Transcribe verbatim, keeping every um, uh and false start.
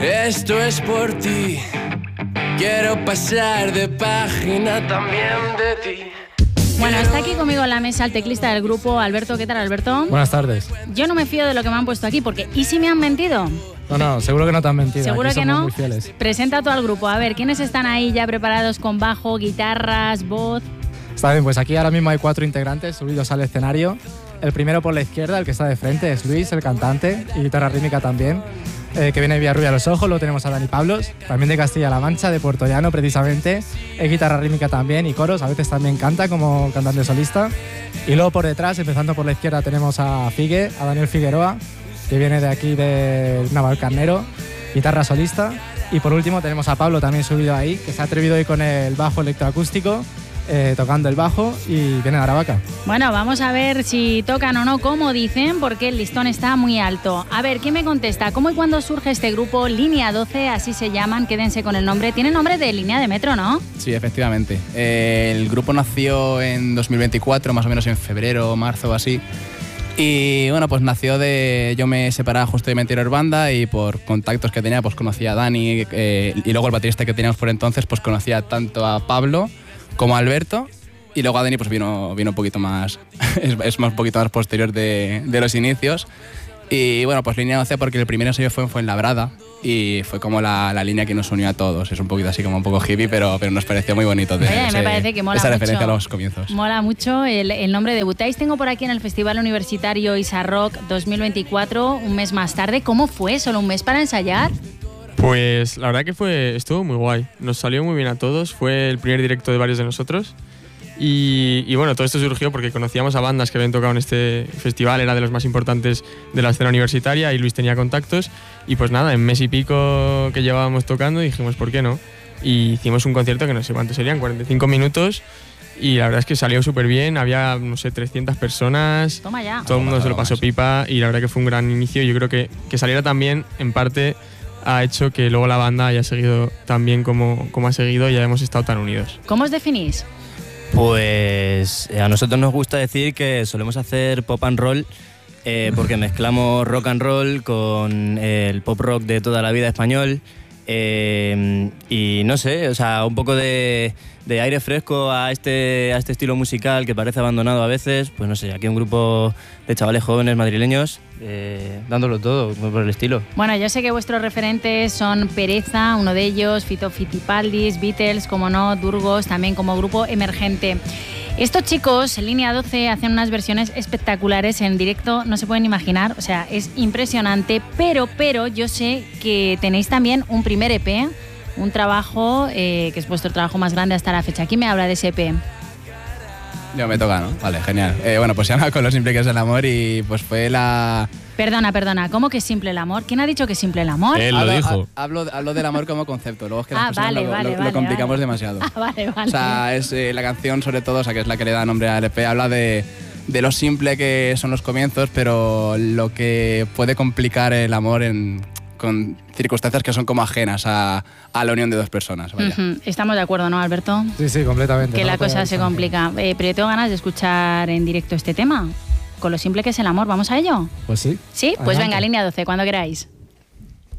Esto es por ti. Quiero pasar de página también de ti. Bueno, está aquí conmigo en la mesa el teclista del grupo, Alberto. ¿Qué tal, Alberto? Buenas tardes. Yo no me fío de lo que me han puesto aquí, porque ¿y si me han mentido? No, no, seguro que no te han mentido. ¿Seguro aquí que somos no? Muy fieles. Presenta todo al grupo. A ver, ¿quiénes están ahí ya preparados con bajo, guitarras, voz? Está bien, pues aquí ahora mismo hay cuatro integrantes subidos al escenario. El primero por la izquierda, el que está de frente, es Luis, el cantante, y guitarra rítmica también, eh, que viene de Villarrubia a los Ojos. Luego tenemos a Dani Pablos, también de Castilla-La Mancha, de Puerto Llano precisamente, es guitarra rítmica también y coros, a veces también canta como cantante solista. Y luego por detrás, empezando por la izquierda, tenemos a Figue, a Daniel Figueroa, que viene de aquí de Navalcarnero, guitarra solista. Y por último tenemos a Pablo también subido ahí, que se ha atrevido hoy con el bajo electroacústico, Eh, tocando el bajo, y viene de Aravaca. Bueno, vamos a ver si tocan o no, como dicen, porque el listón está muy alto. A ver, ¿quién me contesta? ¿Cómo y cuándo surge este grupo? Línea doce, así se llaman, quédense con el nombre. Tiene nombre de línea de metro, ¿no? Sí, efectivamente. Eh, el grupo nació en dos mil veinticuatro, más o menos en febrero o marzo o así. Y bueno, pues nació de... Yo me separaba justo de mi anterior banda y por contactos que tenía, pues conocía a Dani, eh, y luego el baterista que teníamos por entonces, pues conocía tanto a Pablo como a Alberto, y luego a Dani pues vino, vino un poquito más, es, es más un poquito más posterior de, de los inicios. Y bueno, pues línea doce porque el primer ensayo fue en Fuenlabrada y fue como la, la línea que nos unió a todos. Es un poquito así como un poco hippie, pero, pero nos pareció muy bonito de, Oye, ese, me parece que mola esa mucho. referencia a los comienzos. Mola mucho el, el nombre. Debutáis, tengo por aquí en el Festival Universitario Isa Rock dos mil veinticuatro, un mes más tarde. ¿Cómo fue? ¿Solo un mes para ensayar? Pues la verdad que fue, estuvo muy guay, nos salió muy bien a todos, fue el primer directo de varios de nosotros y, y bueno, todo esto surgió porque conocíamos a bandas que habían tocado en este festival, era de los más importantes de la escena universitaria y Luis tenía contactos y pues nada, en mes y pico que llevábamos tocando dijimos ¿por qué no? Y hicimos un concierto que no sé cuántos serían, cuarenta y cinco minutos y la verdad es que salió súper bien, había no sé, trescientas personas, Toma ya. todo el mundo se lo pasó pipa y la verdad que fue un gran inicio y yo creo que, que saliera también en parte ha hecho que luego la banda haya seguido tan bien como, como ha seguido y ya hemos estado tan unidos. ¿Cómo os definís? Pues a nosotros nos gusta decir que solemos hacer pop and roll eh, porque mezclamos rock and roll con el pop rock de toda la vida español eh, y no sé, o sea, un poco de, de aire fresco a este, a este estilo musical que parece abandonado a veces. Pues no sé, aquí un grupo de chavales jóvenes madrileños Eh, dándolo todo, por el estilo. Bueno, yo sé que vuestros referentes son Pereza, uno de ellos, Fito Fitipaldis, Beatles, como no, Durgos, también como grupo emergente. Estos chicos, en Línea doce, hacen unas versiones espectaculares en directo, no se pueden imaginar, o sea, es impresionante, pero, pero yo sé que tenéis también un primer E P, un trabajo eh, que es vuestro trabajo más grande hasta la fecha. ¿Quién me habla de ese E P? Yo me toca, ¿no? Vale, genial. Eh, bueno, pues se llama Con lo simple que es el amor y pues fue la... Perdona, perdona, ¿cómo que es simple el amor? ¿Quién ha dicho que es simple el amor? Él lo hablo, dijo. ha- Hablo, hablo del amor como concepto, luego es que las Ah, personas vale, lo, vale, lo- lo vale, complicamos vale. demasiado. Ah, vale, vale. O sea, es eh, la canción sobre todo, o sea, que es la que le da nombre al E P, habla de, de lo simple que son los comienzos, pero lo que puede complicar el amor en, con circunstancias que son como ajenas a, a la unión de dos personas. Vaya. Ujú, estamos de acuerdo, ¿no, Alberto? Sí, sí, completamente. Que no la lo podía cosa haber se dicho complica. Eh, pero yo tengo ganas de escuchar en directo este tema. Con lo simple que es el amor, ¿vamos a ello? antes. Pues sí. ¿Sí? Pues Adelante. venga, Línea doce, cuando queráis.